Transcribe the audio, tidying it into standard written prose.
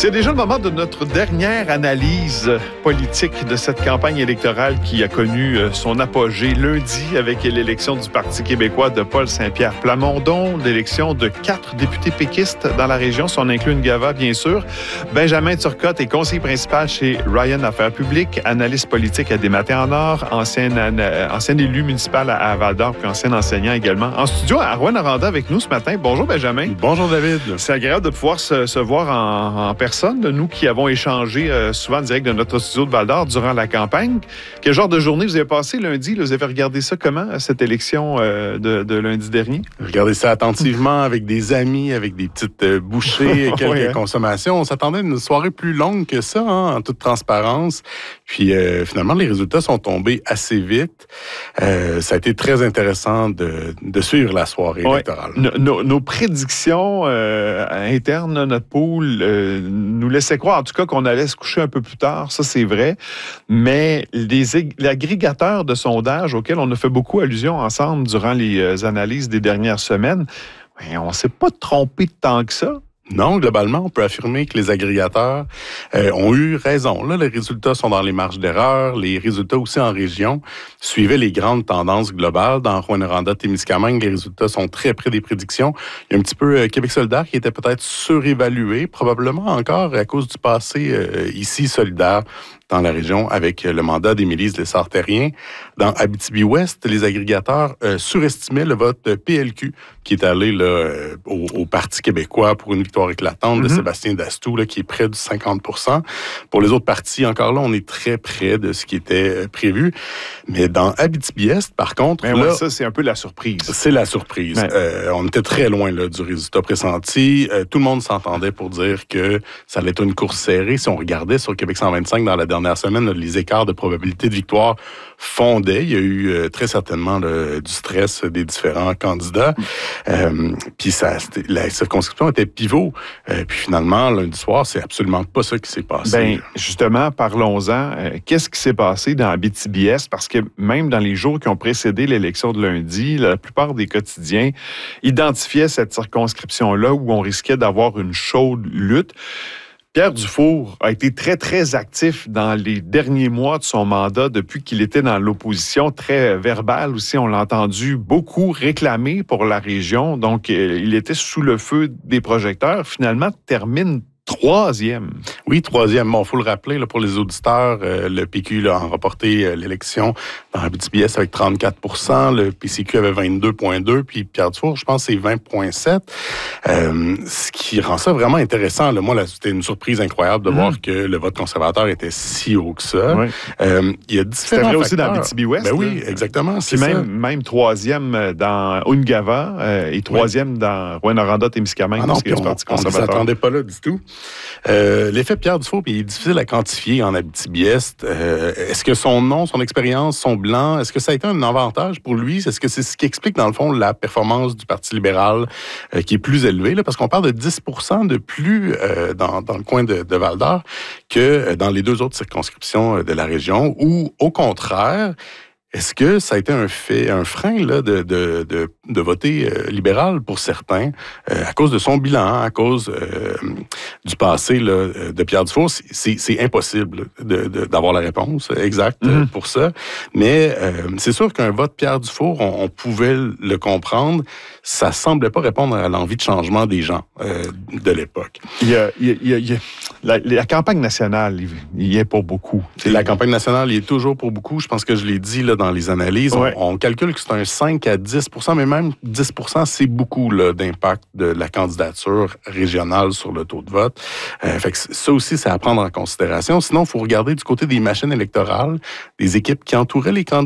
C'est déjà le moment de notre dernière analyse politique de cette campagne électorale qui a connu son apogée lundi avec l'élection du Parti québécois de Paul Saint-Pierre Plamondon, l'élection de 4 députés péquistes dans la région, si on inclut Ngava, bien sûr. Benjamin Turcotte est conseiller principal chez Ryan Affaires publiques, analyste politique à Desmatins en Or, ancien élu municipal à Val-d'Or, puis ancien enseignant également. En studio, à Rouyn-Noranda avec nous ce matin. Bonjour Benjamin. Bonjour David. C'est agréable de pouvoir se voir en personne, nous qui avons échangé souvent en direct de notre studio de Val-d'Or durant la campagne. Quel genre de journée vous avez passé lundi? Vous avez regardé ça comment, cette élection de lundi dernier? Regardez ça attentivement avec des amis, avec des petites bouchées et quelques consommations. On s'attendait à une soirée plus longue que ça, en toute transparence. Puis finalement, les résultats sont tombés assez vite. Ça a été très intéressant de suivre la soirée électorale. Nos prédictions internes, notre pool, nous laissait croire, en tout cas, qu'on allait se coucher un peu plus tard. Ça, c'est vrai. Mais l'agrégateur de sondages auquel on a fait beaucoup allusion ensemble durant les analyses des dernières semaines, on ne s'est pas trompé tant que ça. Non, globalement, on peut affirmer que les agrégateurs ont eu raison. Là, les résultats sont dans les marges d'erreur. Les résultats aussi en région suivaient les grandes tendances globales. Dans Rouyn-Noranda, Témiscamingue, les résultats sont très près des prédictions. Il y a un petit peu Québec solidaire qui était peut-être surévalué, probablement encore à cause du passé ici solidaire dans la région avec le mandat d'Émilie Lessard-Terrien. Dans Abitibi-Ouest, les agrégateurs surestimaient le vote PLQ qui est allé là, au Parti québécois pour une victoire éclatante de Sébastien Dastou, là, qui est près du 50%. Pour les autres partis, encore là, on est très près de ce qui était prévu. Mais dans Abitibi-Est, par contre... là, ça, c'est un peu la surprise. C'est la surprise. On était très loin là, du résultat pressenti. Tout le monde s'entendait pour dire que ça allait être une course serrée. Si on regardait sur Québec 125 dans la dernière semaine, là, les écarts de probabilité de victoire fondaient. Il y a eu très certainement du stress des différents candidats. Puis la circonscription était pivot. Puis finalement, lundi soir, c'est absolument pas ça qui s'est passé. Justement, parlons-en. Qu'est-ce qui s'est passé dans Abitibi-Est? Parce que même dans les jours qui ont précédé l'élection de lundi, la plupart des quotidiens identifiaient cette circonscription-là où on risquait d'avoir une chaude lutte. Pierre Dufour a été très, très actif dans les derniers mois de son mandat depuis qu'il était dans l'opposition, très verbal aussi. On l'a entendu beaucoup réclamer pour la région. Donc, il était sous le feu des projecteurs. Finalement, termine troisième. Oui, troisième. Bon, il faut le rappeler là, pour les auditeurs, le PQ là, a remporté l'élection dans Abitibi-Est avec 34%, le PCQ avait 22,2%, puis Pierre Dufour, je pense, c'est 20,7%. Ce qui rend ça vraiment intéressant. Là, moi, là, c'était une surprise incroyable de voir que le vote conservateur était si haut que ça. Oui. Il y a différents C'était vrai aussi dans Abitibi-Ouest. Ben oui, exactement. Puis même troisième dans Ungava et troisième dans Rouyn-Noranda, Témiscamingue, parce qu'il y a du Parti conservateur. On ne s'attendait pas là du tout. L'effet Pierre Dufour, il est difficile à quantifier en Abitibi-Est. Est-ce que son nom, son expérience, son bilan, est-ce que ça a été un avantage pour lui? Est-ce que c'est ce qui explique, dans le fond, la performance du Parti libéral qui est plus élevée? Là, parce qu'on parle de 10% de plus dans le coin de Val-d'Or que dans les deux autres circonscriptions de la région, ou au contraire, est-ce que ça a été un frein là, de voter libéral pour certains à cause de son bilan, à cause du passé là, de Pierre Dufour? C'est impossible d'avoir la réponse exacte pour ça. Mais c'est sûr qu'un vote Pierre Dufour, on pouvait le comprendre. Ça semblait pas répondre à l'envie de changement des gens de l'époque. La campagne nationale, il y est pour beaucoup. La campagne nationale, il est toujours pour beaucoup. Je pense que je l'ai dit là, dans les analyses. On calcule que c'est un 5 à 10%, mais même 10%, c'est beaucoup là, d'impact de la candidature régionale sur le taux de vote. Fait que ça aussi, c'est à prendre en considération. Sinon, il faut regarder du côté des machines électorales, des équipes qui entouraient les candidats.